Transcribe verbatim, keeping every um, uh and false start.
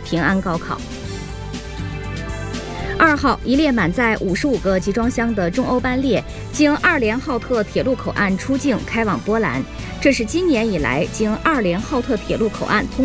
平安高考。二号，一列满载五十五个集装箱的中欧班列经二连浩特铁路口岸出境，开往波兰。这是今年以来经二连浩特铁路口岸通